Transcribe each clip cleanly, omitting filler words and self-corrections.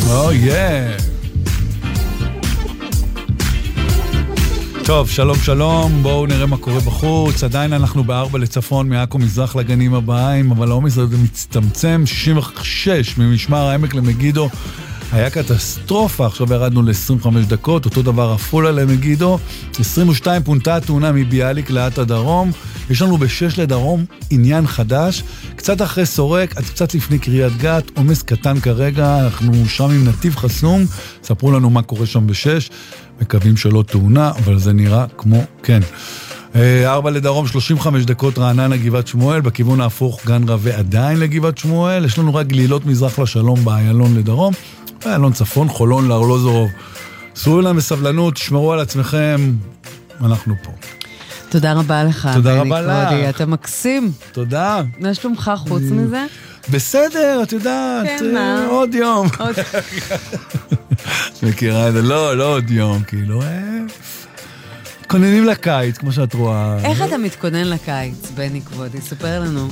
טוב, שלום שלום, בואו נראה מה קורה בחוץ. עדיין אנחנו ב4 לצפון, מעכו מזרח לגנים הבאים, אבל העומס הזה מצטמצם. 66 ממשמר העמק למגידו היה קטסטרופה, עכשיו ירדנו ל-25 דקות, אותו דבר עפולה למגידו. 22 פונתה התאונה מביאליק לאט הדרום. יש לנו ב6 לדרום עניין חדש, קצת אחרי סורק, עד קצת לפני קריית גת, עומס קטן כרגע, אנחנו שם עם נתיב חסום, ספרו לנו מה קורה שם ב6, מקווים שלא תאונה, אבל זה נראה כמו כן. 4 לדרום, 35 דקות רעננה גבעת שמואל, בכיוון ההפוך גן רווה עדיין לגבעת שמואל, יש לנו רק גלילות מזרח לשלום באיילון לדרום, באיילון צפון, חולון לארלוזורוב. סעו להם בסבלנות, תשמרו על עצמכם, אנחנו פה. תודה רבה לך. תודה רבה לך. אתה מקסים. תודה. מה שלומך חוץ מזה? בסדר, את יודעת. כן, מה? עוד יום. מכירה את זה? לא עוד יום, כאילו. מתכוננים לקיץ, כמו שאת רואה. איך אתה מתכונן לקיץ, בני כבודי? ספר לנו.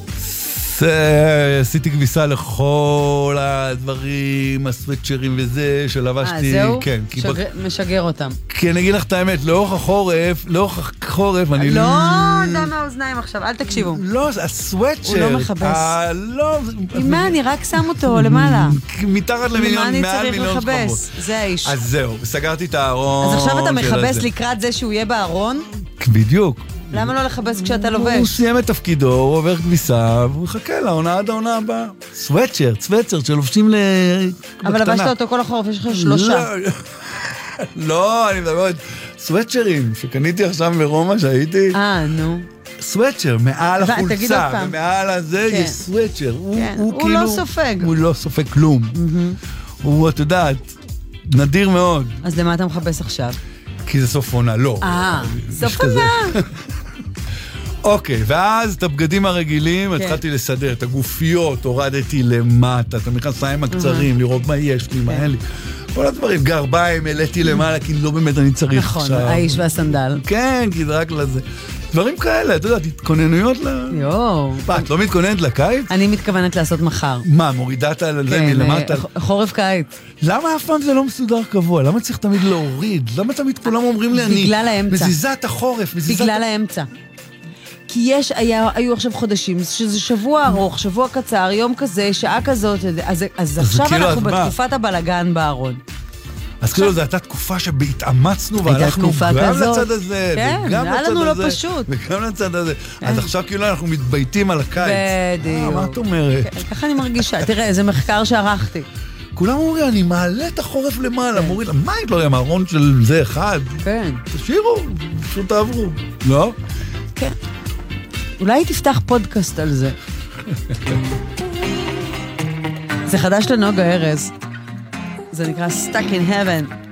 עשיתי כביסה לכל הדברים, הסוויצ'רים וזה, שלבשתי. זהו? כן. משגר אותם. כי אני אגיד לך את האמת, לאורך החורף, אני... לא, דם מהאוזניים עכשיו, אל תקשיבו. לא, הסוויצ'ר. הוא לא מחבס. לא. מה, אני רק שם אותו למעלה. מתחת למיליון, מעל מיליון שכבות. זה האיש. אז זהו, סגרתי את הארון. אז עכשיו אתה מחבס לקראת זה שהוא יהיה בארון? בדיוק. למה לא לחבס כשאתה לובש? הוא סיים את תפקידו, הוא עובר כביסה, והוא יחכה לעונה עד העונה הבאה. סוויצ'ר שלובשים בקטנה. אבל לבשת אותו כל החורף, יש לך 3. לא, אני מדברת סוויצ'רים, שקניתי עכשיו מרומא שהייתי. נו. סוויצ'ר, מעל החולצה, ומעל הזה יש סוויצ'ר. הוא לא סופג. הוא לא סופג כלום. הוא, את יודעת, נדיר מאוד. אז למה אתה מחפש עכשיו? כי זה סוף עונה, לא. סוף עונה. אוקיי, ואז את הבגדים הרגילים התחלתי לסדר, את הגופיות הורדתי למטה, את המכנסיים הקצרים, לראות מה יש לי, מה אין לי. כל הדברים, גרביים העליתי למעלה, כי לא באמת אני צריך עכשיו. נכון, האיש והסנדל. כן, כי זה רק לזה. דברים כאלה, אתה יודעת, התכוננויות מה, את לא מתכוננת לקיץ? אני מתכוונת לעשות מחר. מה, מורידה את זה מלמטה? חורף קיץ. למה אף פעם זה לא מסודר קבוע? למה צריך תמיד להוריד? למה תמיד כולם אומרים לי, אני מזיזה את החורף, בגלל האמצע. כי היו עכשיו חודשים, שזה שבוע ארוך, שבוע קצר, יום כזה, שעה כזאת, אז עכשיו אנחנו בתקופת הבלגן בארון. אז כאילו זו הייתה תקופה שבהתאמצנו והלכנו גם לצד הזה, וגם לצד הזה, וגם לצד הזה. אז עכשיו כאילו אנחנו מתבייתים על הקיץ. בדיוק. מה את אומרת? ככה אני מרגישה. תראה, זה מחקר שערכתי. כולם אומרים, אני מעלה את החורף למעלה. אומרים, מה את לא רואה, הארון של זה אחד? כן. תשאירו, פשוט תעברו. לא? כן. אולי תפתח פודקאסט על זה. זה חדש לנוגה ארז. זה נקרא Stuck in Heaven.